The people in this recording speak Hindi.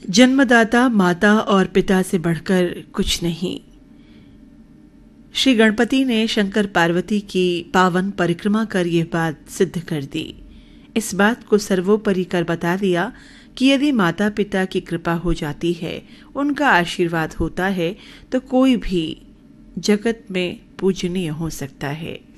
जन्मदाता माता और पिता से बढ़कर कुछ नहीं। श्री गणपति ने शंकर पार्वती की पावन परिक्रमा कर यह बात सिद्ध कर दी। इस बात को सर्वोपरि कर बता दिया कि यदि माता पिता की कृपा हो जाती है, उनका आशीर्वाद होता है, तो कोई भी जगत में पूजनीय हो सकता है।